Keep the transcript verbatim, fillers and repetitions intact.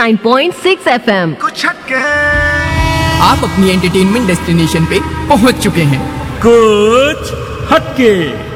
Nine point six F M. कुछ हटके आप अपनी एंटरटेनमेंट डेस्टिनेशन पे पहुंच चुके हैं। कुछ हटके।